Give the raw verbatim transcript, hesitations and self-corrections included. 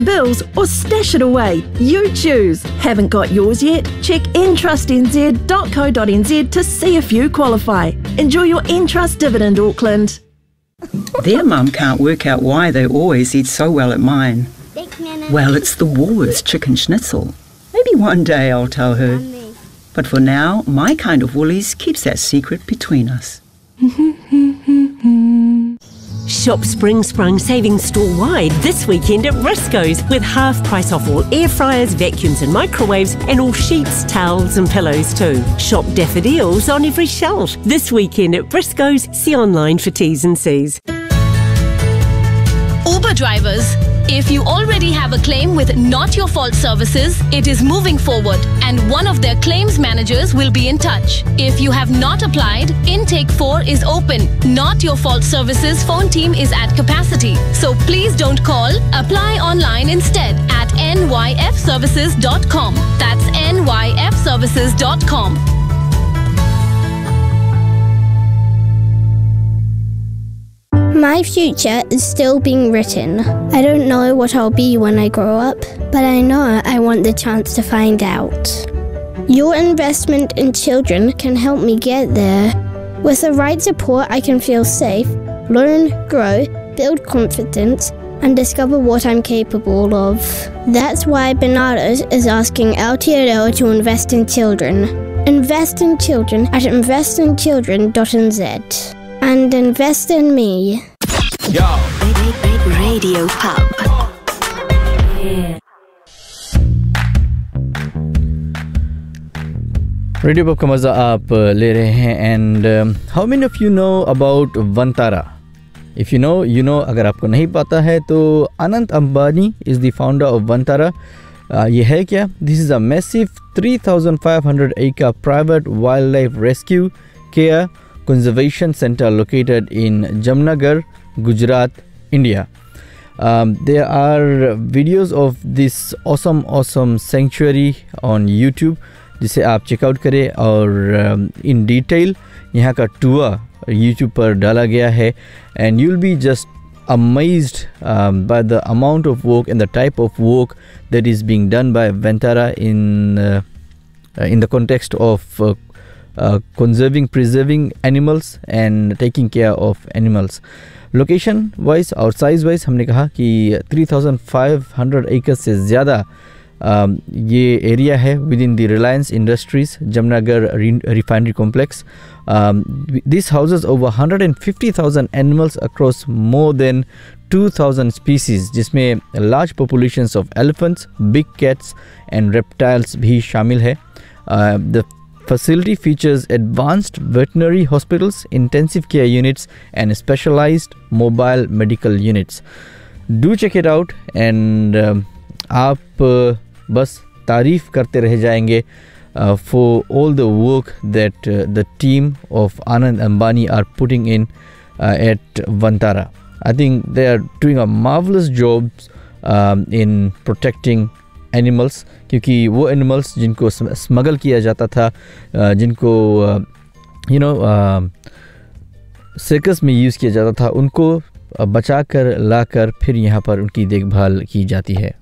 bills, or stash it away. You choose. Haven't got yours yet? Check entrust n z dot co dot n z to see if you qualify. Enjoy your Entrust dividend, Auckland. Their mum can't work out why they always eat so well at mine. Well, it's the Woolworths chicken schnitzel. Maybe one day I'll tell her. But for now, my kind of Woolies keeps that secret between us. Shop Spring Sprung savings store-wide this weekend at Briscoe's with half price off all air fryers, vacuums and microwaves and all sheets, towels and pillows too. Shop daffodils on every shelf this weekend at Briscoe's. See online for T's and C's. Uber drivers, if you already have a claim with Not Your Fault Services, it is moving forward and one of their claims managers will be in touch. If you have not applied, intake four is open. Not Your Fault Services phone team is at capacity. So please don't call, apply online instead at N Y F services dot com. That's N Y F services dot com. My future is still being written. I don't know what I'll be when I grow up, but I know I want the chance to find out. Your investment in children can help me get there. With the right support, I can feel safe, learn, grow, build confidence, and discover what I'm capable of. That's why Benados is asking Aotearoa to invest in children. Invest in children at invest in children dot n z. And invest in me. Yo. Radio Pub. Radio pub का मज़ा आप ले रहे हैं. And how many of you know about Vantara? If you know you know. अगर आपको नहीं पता है तो Anant Ambani is the founder of Vantara. ये है क्या? This is a massive three thousand five hundred acre private wildlife rescue care conservation center located in Jamnagar, Gujarat, India. Um, there are videos of this awesome awesome sanctuary on YouTube जिसे आप checkout करें. और in detail यहाँ का tour YouTube पर डाला गया है. And you will be just amazed um, by the amount of work and the type of work that is being done by Vantara in uh, uh, in the context of uh, uh, conserving, preserving animals and taking care of animals. Location wise और size wise हमने कहा कि three thousand five hundred acres से ज़्यादा Um, ये area है with in the Reliance industries जमनगर refinery complex. This houses over one hundred fifty thousand animals across more than two thousand species, जिसमें large populations of elephants, big cats and reptiles भी शामिल है. The facility features advanced veterinary hospitals, intensive care units and specialized mobile medical units. Do check it out and um, आप uh, बस तारीफ करते रह जाएंगे uh, for all the work that uh, the team of Anand Ambani are putting in uh, at Vantara. I think they are doing a marvelous job um, in protecting animals, क्योंकि वो animals जिनको smuggle किया जाता था, uh, जिनको uh, you know circus में use किया जाता था, उनको बचा कर ला कर फिर यहाँ पर उनकी देखभाल की जाती है.